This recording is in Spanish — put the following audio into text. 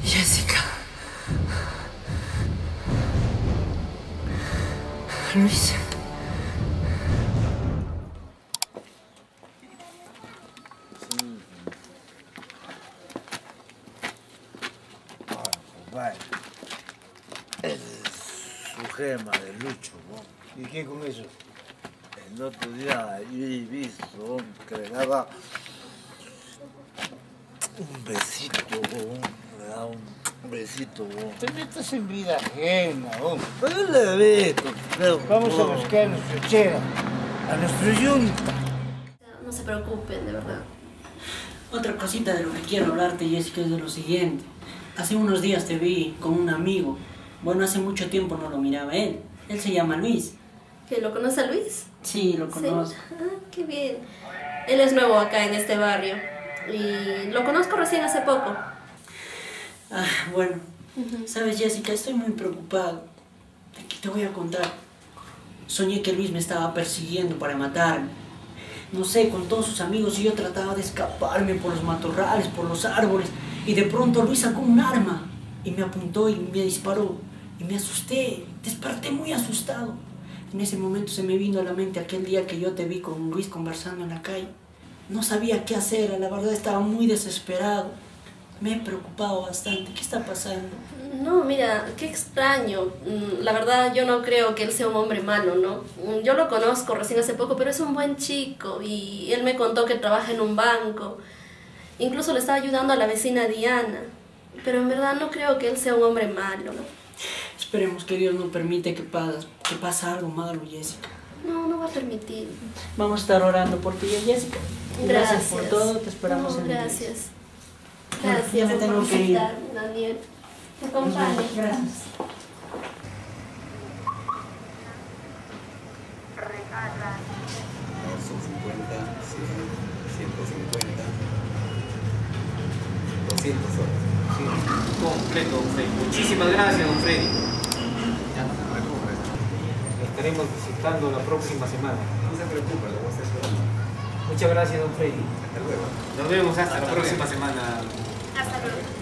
Jessica. Luis. Compadre, es su gema de Lucho, ¿no? ¿Y qué con eso? El otro día yo he visto que le daba un besito, le daba un besito. Te metas en vida ajena, hombre. Pero yo le he visto, creo. Vamos a buscar a nuestra chera, a nuestro yunta. No se preocupen, de verdad. Otra cosita de lo que quiero hablarte, Jessica, es de lo siguiente. Hace unos días te vi con un amigo. Bueno, hace mucho tiempo no lo miraba él. Él se llama Luis. ¿Que lo conoce a Luis? Sí, lo conozco. Sí. Ah, qué bien. Él es nuevo acá en este barrio. Y lo conozco recién hace poco. Ah, bueno. Sabes, Jessica, estoy muy preocupado. Aquí te voy a contar. Soñé que Luis me estaba persiguiendo para matarme. No sé, con todos sus amigos, y yo trataba de escaparme por los matorrales, por los árboles. Y de pronto Luis sacó un arma y me apuntó y me disparó. Y me asusté, desperté muy asustado. En ese momento se me vino a la mente aquel día que yo te vi con Luis conversando en la calle. No sabía qué hacer, la verdad estaba muy desesperado. Me he preocupado bastante. ¿Qué está pasando? No, mira, qué extraño. La verdad, yo no creo que él sea un hombre malo, ¿no? Yo lo conozco recién hace poco, pero es un buen chico. Y él me contó que trabaja en un banco. Incluso le estaba ayudando a la vecina Diana. Pero en verdad no creo que él sea un hombre malo, ¿no? Esperemos que Dios no permite que pase algo malo, Jessica. No, no va a permitir. Vamos a estar orando por ti, Jessica. Gracias por todo, te esperamos en el gracias. Bueno, Gracias ya me por tengo que ir. visitarme, Daniel. Te acompañe. Gracias. Son 50, 100, 150, 200 soles. Sí, completo, don Freddy. Muchísimas gracias, don Freddy. Ya no se preocupe. Le estaremos visitando la próxima semana. No se preocupe, lo voy a hacer solo. Muchas gracias, don Freddy. Hasta luego. Nos vemos hasta la Hasta próxima luego. semana. Hasta luego.